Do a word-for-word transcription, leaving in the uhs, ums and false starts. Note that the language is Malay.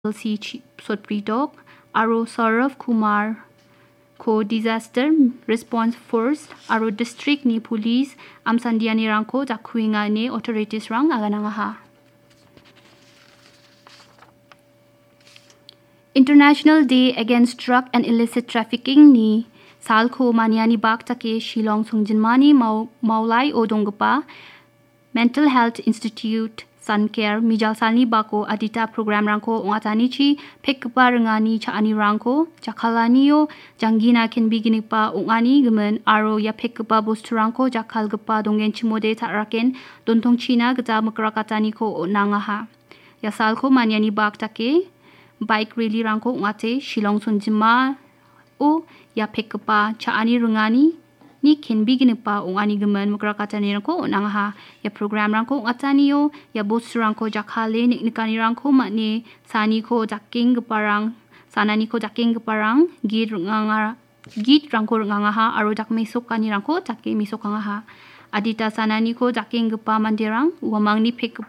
si Sotpridok, aro Saurav Kumar ko Disaster Response Force aro District ni Police amsandiani rangko jakhuinga ni authorities rang aganangaha. International Day Against Drug and Illicit Trafficking ni salko maniani bak take Shillong sungjinmani mau maulai odonggapa Mental Health Institute Suncare mijal salni bako adita program rangko ongatani chi pekpa rengani chaani rangko jakalaniyo janggina ken biginipa ongani gemen aro ya pekpa bostu rangko jakal gepa dongen chimode taraken dontong China geta mekrakatani ko nangaha. Ya salko maniani bak take bike rally rangko ngate Shillong sunjima o ya pekpa chaani rengani ni ken biginipa ongani gemen mekrakatani rangko nangaha. Ya program rangko ngataniyo ya bos rangko jakhale niknikani rangko makne sani ko jaking geparang sanani ko jaking geparang git nganga git rangko ngangaha aro jak mesok kani rangko jaking mesok ngangaha. Adita sanani ko jaking gepa mandirang uamang ni pek